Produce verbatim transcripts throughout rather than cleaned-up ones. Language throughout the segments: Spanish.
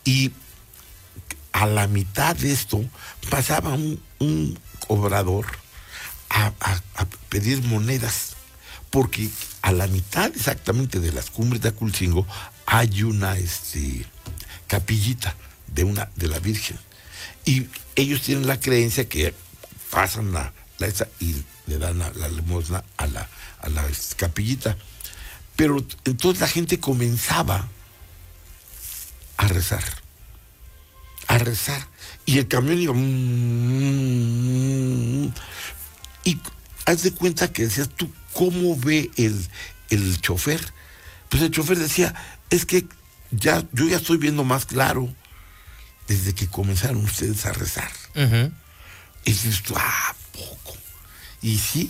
Y a la mitad de esto pasaba un, un cobrador a, a, a pedir monedas, porque a la mitad exactamente de las cumbres de Aculcingo hay una este, capillita de, una, de la Virgen. Y ellos tienen la creencia que pasan la, la esa y le dan la, la limosna a la, a la capillita. Pero entonces la gente comenzaba a rezar, a rezar. Y el camión iba... Mmm, y haz de cuenta que decías tú, ¿cómo ve el, el chofer? Pues el chofer decía, es que ya, yo ya estoy viendo más claro desde que comenzaron ustedes a rezar. Uh-huh. Y dices tú, ah, poco. Y sí,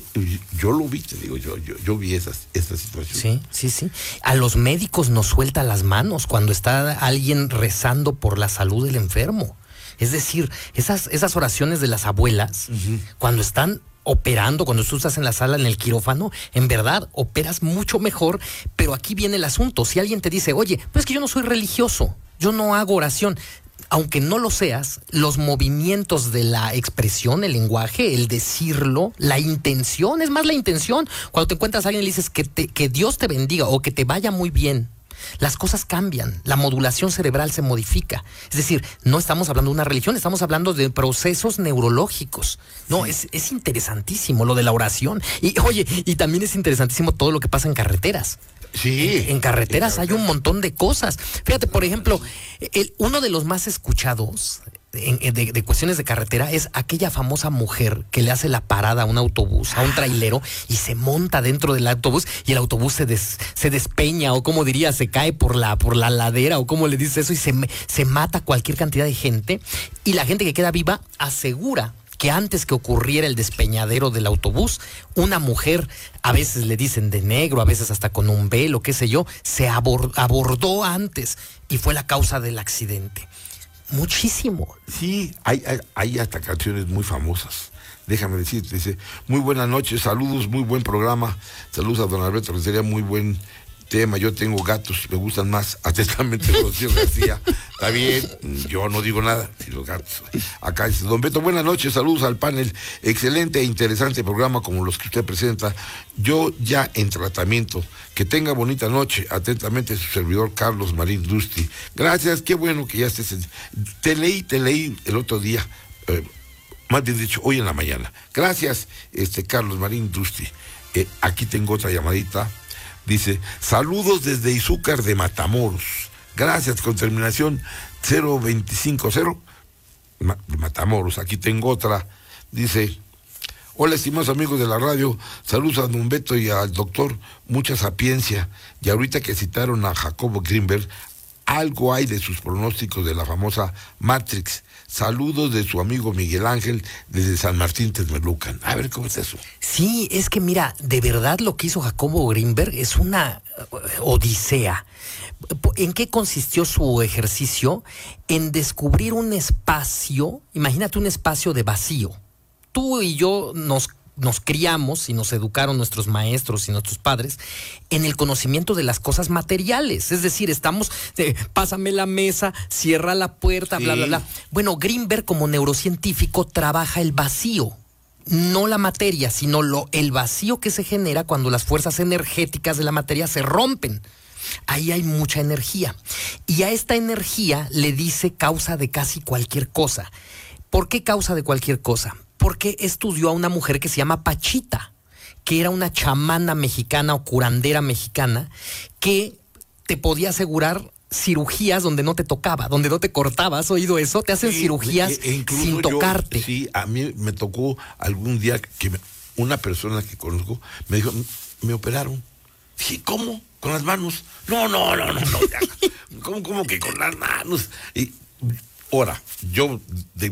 yo lo vi, te digo, yo, yo, yo vi esas, esa situación. Sí, sí, sí. A los médicos nos suelta las manos cuando está alguien rezando por la salud del enfermo. Es decir, esas, esas oraciones de las abuelas, uh-huh. cuando están operando, cuando tú estás en la sala, en el quirófano, en verdad, operas mucho mejor, pero aquí viene el asunto. Si alguien te dice, oye, pues es que yo no soy religioso, yo no hago oración, aunque no lo seas, los movimientos de la expresión, el lenguaje, el decirlo, la intención, es más la intención. Cuando te encuentras a alguien y le dices que, te, que Dios te bendiga o que te vaya muy bien, las cosas cambian, la modulación cerebral se modifica. Es decir, no estamos hablando de una religión, estamos hablando de procesos neurológicos. No, sí. es, es interesantísimo lo de la oración. Y oye, y también es interesantísimo todo lo que pasa en carreteras. Sí. En, en carreteras hay un montón de cosas. Fíjate, por ejemplo, el, uno de los más escuchados de, de, de cuestiones de carretera es aquella famosa mujer que le hace la parada a un autobús, a un trailero, y se monta dentro del autobús y el autobús se, des, se despeña, o como diría, se cae por la, por la ladera, o como le dice eso, y se, se mata cualquier cantidad de gente, y la gente que queda viva asegura que antes que ocurriera el despeñadero del autobús, una mujer, a veces le dicen de negro, a veces hasta con un velo, qué sé yo, se abord, abordó antes y fue la causa del accidente. Muchísimo. Sí, hay, hay, hay hasta canciones muy famosas. Déjame decirte, dice, muy buenas noches, saludos, muy buen programa, saludos a don Alberto Rentería, muy buen tema, yo tengo gatos, me gustan más, atentamente Rocío García. Está bien, yo no digo nada, si los gatos. Acá dice, don Beto, buenas noches, saludos al panel, excelente e interesante programa como los que usted presenta, yo ya en tratamiento, que tenga bonita noche, atentamente su servidor Carlos Marín Dusti. Gracias, qué bueno que ya estés, en... te leí, te leí el otro día, eh, más bien dicho, hoy en la mañana. Gracias, este Carlos Marín Dusti. Eh, aquí tengo otra llamadita. Dice, saludos desde Izúcar de Matamoros. Gracias, con terminación cero veinticinco cero Ma- de Matamoros. Aquí tengo otra. Dice, hola, estimados amigos de la radio. Saludos a don Beto y al doctor. Mucha sapiencia. Y ahorita que citaron a Jacobo Greenberg, algo hay de sus pronósticos de la famosa Matrix. Saludos de su amigo Miguel Ángel desde San Martín Texmelucan. A ver, ¿cómo es eso? Sí, es que mira, de verdad lo que hizo Jacobo Greenberg es una uh, odisea. ¿En qué consistió su ejercicio? En descubrir un espacio, imagínate un espacio de vacío. Tú y yo nos Nos criamos y nos educaron nuestros maestros y nuestros padres en el conocimiento de las cosas materiales. Es decir, estamos, eh, pásame la mesa, cierra la puerta, sí. bla, bla, bla. Bueno, Greenberg como neurocientífico trabaja el vacío. No la materia, sino lo, el vacío que se genera cuando las fuerzas energéticas de la materia se rompen. Ahí hay mucha energía. Y a esta energía le dice causa de casi cualquier cosa. ¿Por qué causa de cualquier cosa? Porque estudió a una mujer que se llama Pachita, que era una chamana mexicana o curandera mexicana que te podía asegurar cirugías donde no te tocaba, donde no te cortaba. ¿Has oído eso? Te hacen sí, cirugías e sin tocarte. Yo, sí, a mí me tocó algún día que me, una persona que conozco me dijo, me operaron. Sí, ¿cómo? ¿Con las manos? No, no, no, no, no. ¿Cómo, cómo que con las manos? Y ahora, yo de...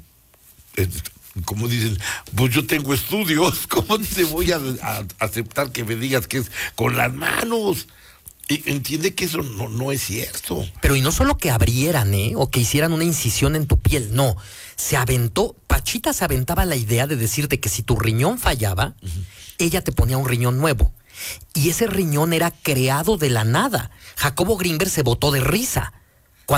de como dicen, pues yo tengo estudios, ¿cómo te voy a, a aceptar que me digas que es con las manos? Y entiende que eso no, no es cierto. Pero y no solo que abrieran, ¿eh? O que hicieran una incisión en tu piel, no. Se aventó, Pachita se aventaba la idea de decirte que si tu riñón fallaba, uh-huh. ella te ponía un riñón nuevo. Y ese riñón era creado de la nada. Jacobo Greenberg se botó de risa.